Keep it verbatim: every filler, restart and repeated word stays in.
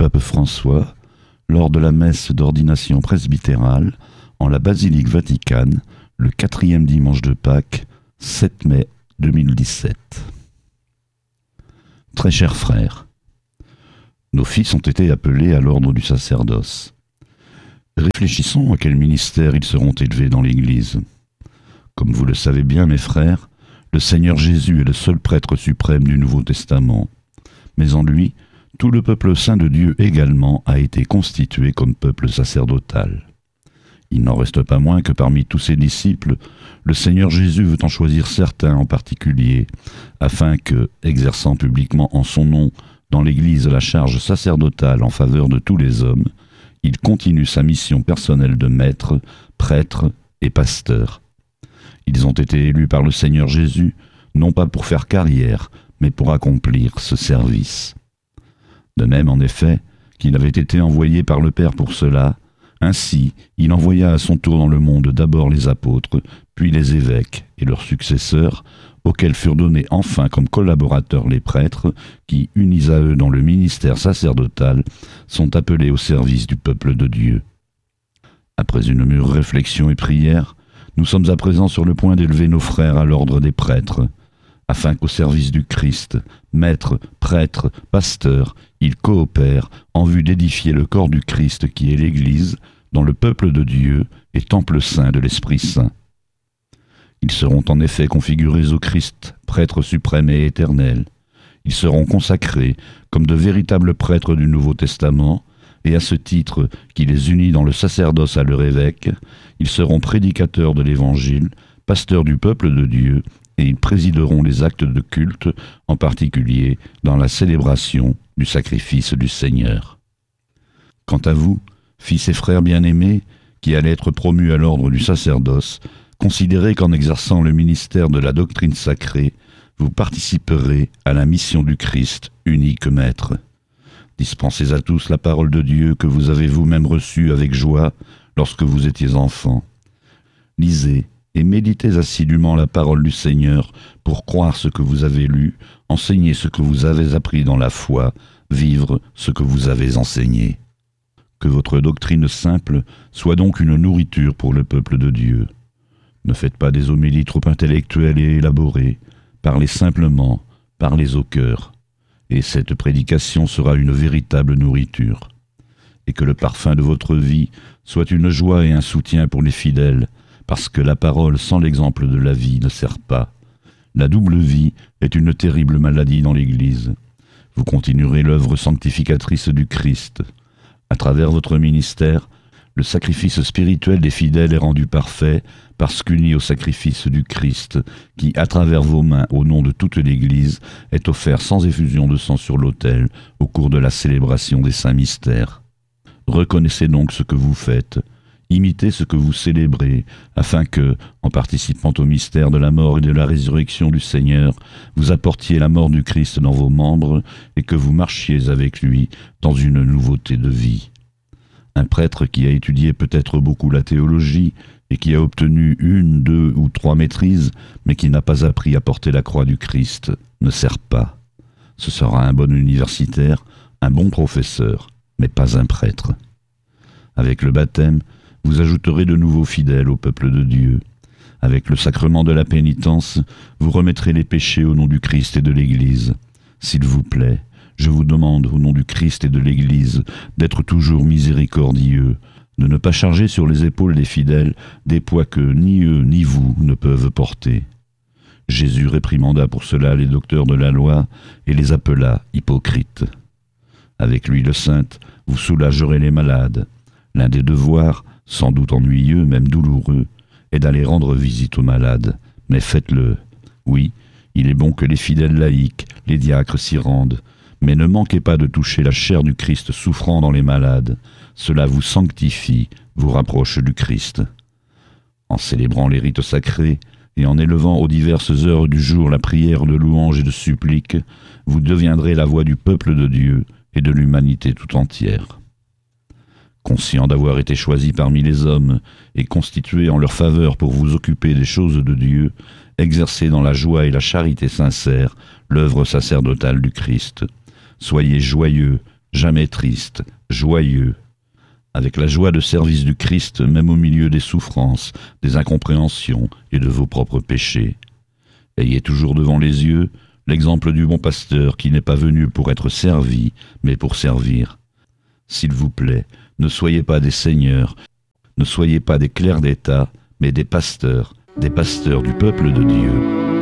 pape François lors de la messe d'ordination presbytérale en la basilique Vaticane le quatrième dimanche de Pâques, sept mai deux mille dix-sept. Très chers frères, nos fils ont été appelés à l'ordre du sacerdoce. Réfléchissons à quel ministère ils seront élevés dans l'Église. Comme vous le savez bien, mes frères, le Seigneur Jésus est le seul prêtre suprême du Nouveau Testament. Mais en lui, tout le peuple saint de Dieu également a été constitué comme peuple sacerdotal. Il n'en reste pas moins que parmi tous ses disciples, le Seigneur Jésus veut en choisir certains en particulier, afin que, exerçant publiquement en son nom dans l'Église la charge sacerdotale en faveur de tous les hommes, il continue sa mission personnelle de maître, prêtre et pasteur. Ils ont été élus par le Seigneur Jésus, non pas pour faire carrière, mais pour accomplir ce service. De même, en effet, qu'il avait été envoyé par le Père pour cela, ainsi il envoya à son tour dans le monde d'abord les apôtres, puis les évêques et leurs successeurs, auxquels furent donnés enfin comme collaborateurs les prêtres, qui, unis à eux dans le ministère sacerdotal, sont appelés au service du peuple de Dieu. Après une mûre réflexion et prière, nous sommes à présent sur le point d'élever nos frères à l'ordre des prêtres, afin qu'au service du Christ, maître, prêtre, pasteur, ils coopèrent en vue d'édifier le corps du Christ qui est l'Église, dans le peuple de Dieu et temple saint de l'Esprit Saint. Ils seront en effet configurés au Christ, prêtre suprême et éternel. Ils seront consacrés comme de véritables prêtres du Nouveau Testament, et à ce titre qui les unit dans le sacerdoce à leur évêque, ils seront prédicateurs de l'Évangile, pasteurs du peuple de Dieu, et ils présideront les actes de culte, en particulier dans la célébration du sacrifice du Seigneur. Quant à vous, fils et frères bien-aimés, qui allez être promus à l'ordre du sacerdoce, considérez qu'en exerçant le ministère de la doctrine sacrée, vous participerez à la mission du Christ, unique Maître. Dispensez à tous la parole de Dieu que vous avez vous-même reçue avec joie lorsque vous étiez enfants. Lisez et méditez assidûment la parole du Seigneur pour croire ce que vous avez lu, enseigner ce que vous avez appris dans la foi, vivre ce que vous avez enseigné. Que votre doctrine simple soit donc une nourriture pour le peuple de Dieu. Ne faites pas des homélies trop intellectuelles et élaborées, parlez simplement, parlez au cœur, et cette prédication sera une véritable nourriture. Et que le parfum de votre vie soit une joie et un soutien pour les fidèles, parce que la parole sans l'exemple de la vie ne sert pas. La double vie est une terrible maladie dans l'Église. Vous continuerez l'œuvre sanctificatrice du Christ. À travers votre ministère, le sacrifice spirituel des fidèles est rendu parfait parce qu'uni au sacrifice du Christ, qui, à travers vos mains, au nom de toute l'Église, est offert sans effusion de sang sur l'autel au cours de la célébration des saints mystères. Reconnaissez donc ce que vous faites, imitez ce que vous célébrez, afin que, en participant au mystère de la mort et de la résurrection du Seigneur, vous apportiez la mort du Christ dans vos membres et que vous marchiez avec lui dans une nouveauté de vie. Un prêtre qui a étudié peut-être beaucoup la théologie et qui a obtenu une, deux ou trois maîtrises, mais qui n'a pas appris à porter la croix du Christ, ne sert pas. Ce sera un bon universitaire, un bon professeur, mais pas un prêtre. Avec le baptême, vous ajouterez de nouveaux fidèles au peuple de Dieu. Avec le sacrement de la pénitence, vous remettrez les péchés au nom du Christ et de l'Église. S'il vous plaît, je vous demande, au nom du Christ et de l'Église, d'être toujours miséricordieux, de ne pas charger sur les épaules des fidèles des poids que ni eux ni vous ne peuvent porter. Jésus réprimanda pour cela les docteurs de la loi et les appela hypocrites. Avec l'huile sainte, vous soulagerez les malades. L'un des devoirs, sans doute ennuyeux, même douloureux, est d'aller rendre visite aux malades. Mais faites-le. Oui, il est bon que les fidèles laïcs, les diacres s'y rendent, mais ne manquez pas de toucher la chair du Christ souffrant dans les malades. Cela vous sanctifie, vous rapproche du Christ. En célébrant les rites sacrés et en élevant aux diverses heures du jour la prière de louange et de supplique, vous deviendrez la voix du peuple de Dieu et de l'humanité tout entière. Conscient d'avoir été choisi parmi les hommes et constitué en leur faveur pour vous occuper des choses de Dieu, exercez dans la joie et la charité sincère l'œuvre sacerdotale du Christ. Soyez joyeux, jamais triste, joyeux, avec la joie de service du Christ même au milieu des souffrances, des incompréhensions et de vos propres péchés. Ayez toujours devant les yeux l'exemple du bon pasteur qui n'est pas venu pour être servi, mais pour servir. S'il vous plaît, ne soyez pas des seigneurs, ne soyez pas des clercs d'État, mais des pasteurs, des pasteurs du peuple de Dieu.